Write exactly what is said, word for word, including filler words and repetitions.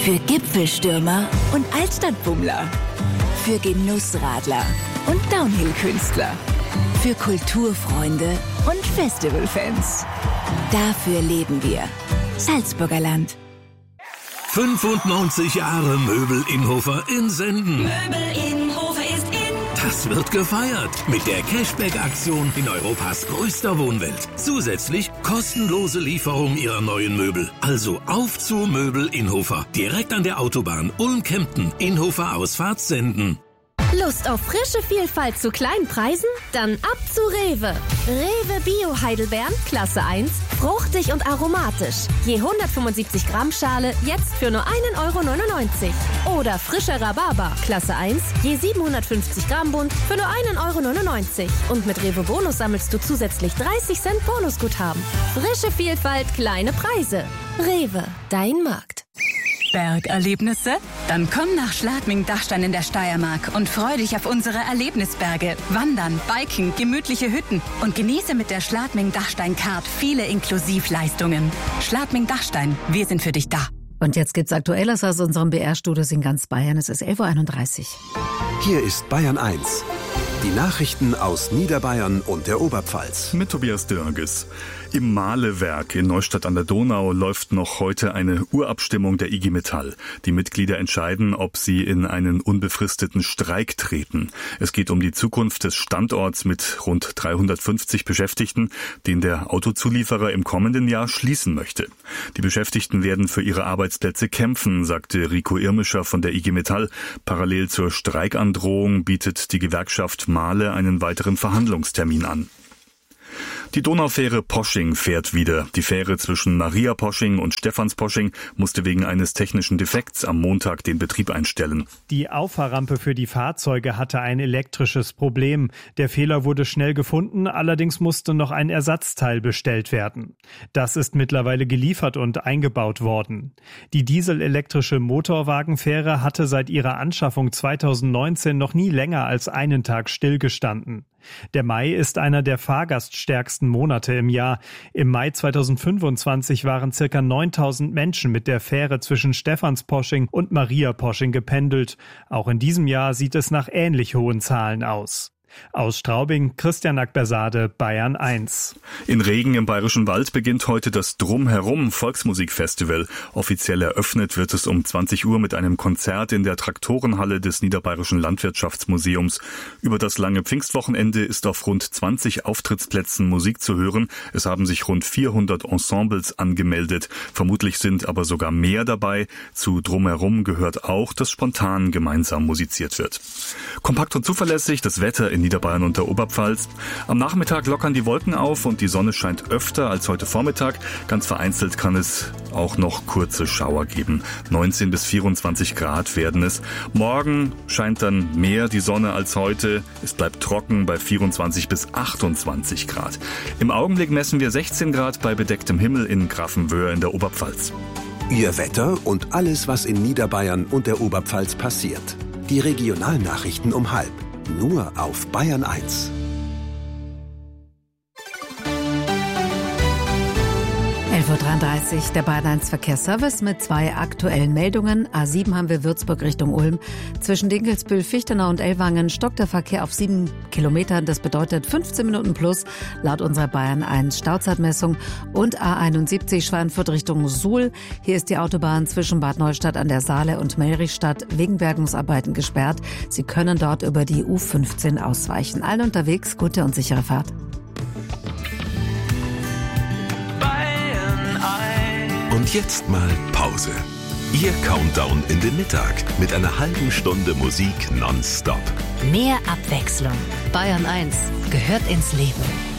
Für Gipfelstürmer und Altstadtbummler. Für Genussradler und Downhill-Künstler. Für Kulturfreunde und Festivalfans. Dafür leben wir. Salzburger Land. fünfundneunzig Jahre Möbel Innhofer in Senden. Möbel Innhofer ist in. Das wird gefeiert mit der Cashback-Aktion in Europas größter Wohnwelt. Zusätzlich kostenlose Lieferung Ihrer neuen Möbel. Also auf zu Möbel Innhofer. Direkt an der Autobahn Ulm-Kempten. Innhofer Ausfahrt Senden. Lust auf frische Vielfalt zu kleinen Preisen? Dann ab zu Rewe. Rewe Bio Heidelbeeren, Klasse eins, fruchtig und aromatisch. Je hundertfünfundsiebzig Gramm Schale, jetzt für nur einen Euro neunundneunzig. Oder frischer Rhabarber, Klasse eins, je siebenhundertfünfzig Gramm Bund, für nur einen Euro neunundneunzig. Und mit Rewe Bonus sammelst du zusätzlich dreißig Cent Bonusguthaben. Frische Vielfalt, kleine Preise. Rewe, dein Markt. Bergerlebnisse? Dann komm nach Schladming-Dachstein in der Steiermark und freu dich auf unsere Erlebnisberge. Wandern, Biken, gemütliche Hütten und genieße mit der Schladming-Dachstein-Card viele Inklusivleistungen. Schladming-Dachstein, wir sind für dich da. Und jetzt gibt's Aktuelles aus unserem B R-Studios in ganz Bayern. Es ist elf Uhr einunddreißig. Hier ist Bayern eins. Die Nachrichten aus Niederbayern und der Oberpfalz. Mit Tobias Dörges. Im Mahlewerk in Neustadt an der Donau läuft noch heute eine Urabstimmung der I G Metall. Die Mitglieder entscheiden, ob sie in einen unbefristeten Streik treten. Es geht um die Zukunft des Standorts mit rund dreihundertfünfzig Beschäftigten, den der Autozulieferer im kommenden Jahr schließen möchte. Die Beschäftigten werden für ihre Arbeitsplätze kämpfen, sagte Rico Irmischer von der I G Metall. Parallel zur Streikandrohung bietet die Gewerkschaft Mahle einen weiteren Verhandlungstermin an. Die Donaufähre Posching fährt wieder. Die Fähre zwischen Maria Posching und Stephans Posching musste wegen eines technischen Defekts am Montag den Betrieb einstellen. Die Auffahrrampe für die Fahrzeuge hatte ein elektrisches Problem. Der Fehler wurde schnell gefunden, allerdings musste noch ein Ersatzteil bestellt werden. Das ist mittlerweile geliefert und eingebaut worden. Die dieselelektrische Motorwagenfähre hatte seit ihrer Anschaffung zweitausendneunzehn noch nie länger als einen Tag stillgestanden. Der Mai ist einer der fahrgaststärksten Monate im Jahr. Im Mai zweitausendfünfundzwanzig waren circa neuntausend Menschen mit der Fähre zwischen Stephansposching und Maria Posching gependelt. Auch in diesem Jahr sieht es nach ähnlich hohen Zahlen aus. Aus Straubing, Christian Ackbersade, Bayern eins. In Regen im Bayerischen Wald beginnt heute das Drumherum Volksmusikfestival. Offiziell eröffnet wird es um zwanzig Uhr mit einem Konzert in der Traktorenhalle des Niederbayerischen Landwirtschaftsmuseums. Über das lange Pfingstwochenende ist auf rund zwanzig Auftrittsplätzen Musik zu hören. Es haben sich rund vierhundert Ensembles angemeldet. Vermutlich sind aber sogar mehr dabei. Zu Drumherum gehört auch, dass spontan gemeinsam musiziert wird. Kompakt und zuverlässig das Wetter in Niederbayern und der Oberpfalz. Am Nachmittag lockern die Wolken auf und die Sonne scheint öfter als heute Vormittag. Ganz vereinzelt kann es auch noch kurze Schauer geben. neunzehn bis vierundzwanzig Grad werden es. Morgen scheint dann mehr die Sonne als heute. Es bleibt trocken bei vierundzwanzig bis achtundzwanzig Grad. Im Augenblick messen wir sechzehn Grad bei bedecktem Himmel in Grafenwöhr in der Oberpfalz. Ihr Wetter und alles, was in Niederbayern und der Oberpfalz passiert. Die Regionalnachrichten um halb. Nur auf Bayern eins. elf Uhr dreiunddreißig, der Bayern eins Verkehrsservice mit zwei aktuellen Meldungen. A sieben haben wir Würzburg Richtung Ulm. Zwischen Dinkelsbühl, Fichtenau und Ellwangen stockt der Verkehr auf sieben Kilometern. Das bedeutet fünfzehn Minuten plus laut unserer Bayern eins Stauzeitmessung. Und A einundsiebzig Schweinfurt Richtung Suhl. Hier ist die Autobahn zwischen Bad Neustadt an der Saale und Melrichstadt wegen Bergungsarbeiten gesperrt. Sie können dort über die U fünfzehn ausweichen. Allen unterwegs gute und sichere Fahrt. Und jetzt mal Pause. Ihr Countdown in den Mittag mit einer halben Stunde Musik nonstop. Mehr Abwechslung. Bayern eins gehört ins Leben.